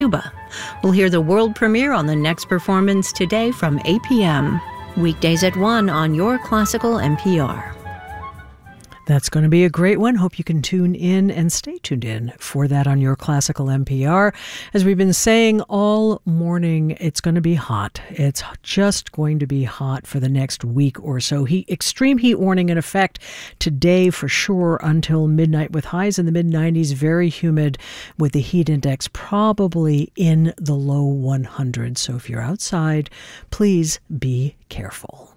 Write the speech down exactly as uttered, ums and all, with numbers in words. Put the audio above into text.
Cuba. We'll hear the world premiere on the next performance today from eight p.m. Weekdays at one on Your Classical N P R. That's going to be a great one. Hope you can tune in and stay tuned in for that on Your Classical N P R. As we've been saying all morning, it's going to be hot. It's just going to be hot for the next week or so. Heat, extreme heat warning in effect today for sure until midnight, with highs in the mid nineties, very humid, with the heat index probably in the low one hundreds. So if you're outside, please be careful.